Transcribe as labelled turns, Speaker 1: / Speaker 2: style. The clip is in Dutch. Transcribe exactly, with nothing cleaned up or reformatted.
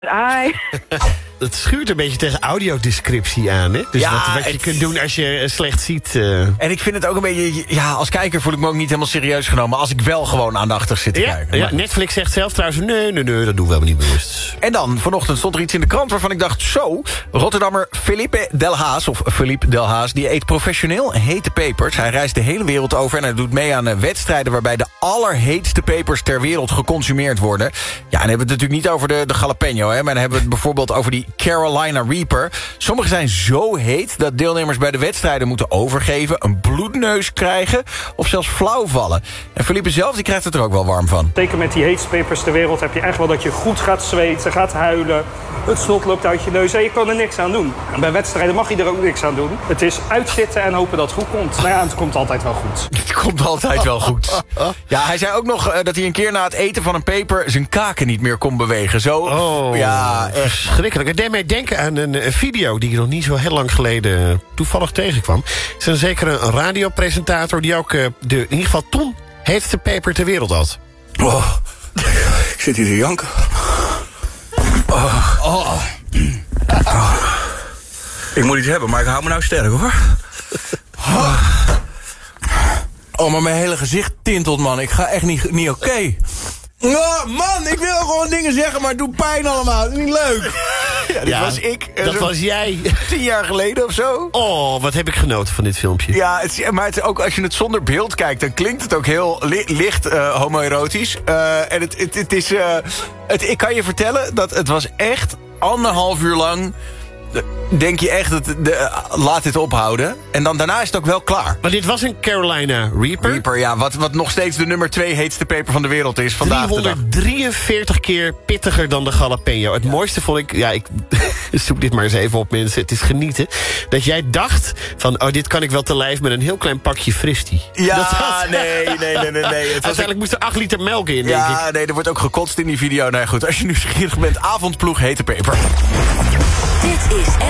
Speaker 1: Ai.
Speaker 2: Het schuurt een beetje tegen audiodescriptie aan, hè? Dus
Speaker 3: Ja,
Speaker 2: wat, wat je
Speaker 3: het-
Speaker 2: kunt doen als je slecht ziet. Uh...
Speaker 3: En ik vind het ook een beetje... Ja, als kijker voel ik me ook niet helemaal serieus genomen... als ik wel gewoon aandachtig zit te
Speaker 2: Ja,
Speaker 3: kijken.
Speaker 2: ja,
Speaker 3: Maar-
Speaker 2: Netflix zegt zelf trouwens... nee, nee, nee, dat doen we helemaal niet bewust.
Speaker 3: En dan, vanochtend stond er iets in de krant waarvan ik dacht... zo, Rotterdammer Felipe Delhaas, of Philippe Delhaas... die eet professioneel hete pepers. Hij reist de hele wereld over en hij doet mee aan uh, wedstrijden... waarbij de allerheetste pepers ter wereld geconsumeerd worden. Ja, en dan hebben we het natuurlijk niet over de, de jalapeno... Hè, maar dan hebben we het bijvoorbeeld over die Carolina Reaper. Sommige zijn zo heet dat deelnemers bij de wedstrijden moeten overgeven... een bloedneus krijgen of zelfs flauw vallen. En Felipe zelf die krijgt het er ook wel warm van.
Speaker 4: Zeker met die heetste pepers ter wereld heb je echt wel dat je goed gaat zweten, gaat huilen. Het snot loopt uit je neus en je kan er niks aan doen. En bij wedstrijden mag je er ook niks aan doen. Het is uitzitten en hopen dat het goed komt. Nou ja, het komt altijd wel goed.
Speaker 3: Het komt altijd wel goed. Ja, hij zei ook nog uh, dat hij een keer na het eten van een peper... zijn kaken niet meer kon bewegen. Zo,
Speaker 2: Oh,
Speaker 3: ja, echt.
Speaker 2: verschrikkelijk. Het deed mij denken aan een, een video die ik nog niet zo heel lang geleden toevallig tegenkwam. Het is een zekere een radiopresentator die ook uh, de, in ieder geval toen heetste peper ter wereld had.
Speaker 5: Oh, ik zit hier te janken. Oh. Oh. Oh. Ik moet iets hebben, maar ik hou me nou sterk, hoor. Oh, oh maar mijn hele gezicht tintelt, man. Ik ga echt niet, niet oké. Okay. Oh, man, ik wil gewoon dingen zeggen, maar het doet pijn allemaal. Het is niet leuk.
Speaker 3: Ja, dit
Speaker 2: Ja,
Speaker 3: was ik. uh,
Speaker 2: Dat
Speaker 3: zo'n
Speaker 2: was jij.
Speaker 3: Tien jaar geleden of zo.
Speaker 2: Oh, wat heb ik genoten van dit filmpje.
Speaker 3: Ja, het is, maar het is ook, als je het zonder beeld kijkt... dan klinkt het ook heel li- licht uh, homoerotisch. Uh, en het, het, het is... Uh, het, ik kan je vertellen dat het was echt anderhalf uur lang... denk je echt, dat de, uh, laat dit ophouden. En dan daarna is het ook wel klaar.
Speaker 2: Maar dit was een Carolina Reaper.
Speaker 3: Reaper, ja, wat, wat nog steeds de nummer twee heetste peper van de wereld is vandaag de dag.
Speaker 2: driehonderddrieënveertig keer pittiger dan de jalapeno. Het ja. mooiste vond ik... Ja, ik zoek dit maar eens even op, mensen. Het is genieten. Dat jij dacht van... oh, dit kan ik wel te lijf met een heel klein pakje Fristie.
Speaker 3: Ja,
Speaker 2: dat was,
Speaker 3: nee, nee, nee, nee. nee. Het was
Speaker 2: uiteindelijk moest er acht liter melk in,
Speaker 3: ja,
Speaker 2: denk ik.
Speaker 3: nee, er wordt ook gekotst in die video. Nou goed, als je nieuwsgierig bent, avondploeg hete peper.
Speaker 6: Dit is